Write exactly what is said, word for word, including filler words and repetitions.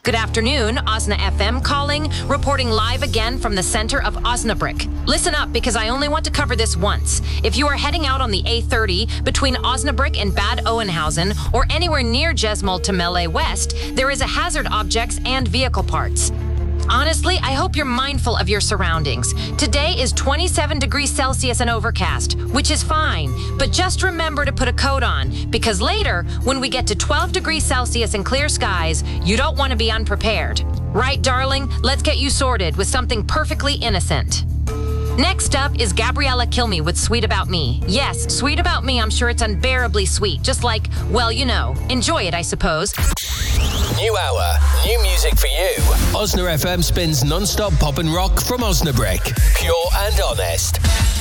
Good afternoon, Osna F M calling, reporting live again from the center of Osnabrück. Listen up, because I only want to cover this once. If you are heading out on the A thirty between Osnabrück and Bad Oeynhausen, or anywhere near Jesmold to Melle West, there is a hazard objects and vehicle parts. Honestly, I hope you're mindful of your surroundings. Today is twenty-seven degrees Celsius and overcast, which is fine. But just remember to put a coat on, because later, when we get to twelve degrees Celsius and clear skies, you don't want to be unprepared. Right, darling? Let's get you sorted with something perfectly innocent. Next up is Gabriella Kilme with Sweet About Me. Yes, Sweet About Me, I'm sure it's unbearably sweet. Just like, well, you know. Enjoy it, I suppose. New hour, new music for you. Osna F M spins non-stop pop and rock from Osnabrück. Pure and honest.